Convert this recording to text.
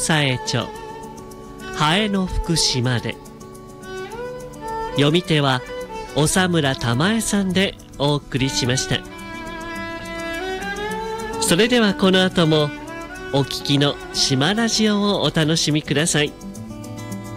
佐江町ハエの吹く島で。読み手は長村玉恵さんでお送りしました。それではこの後もお聞きの島ラジオをお楽しみください。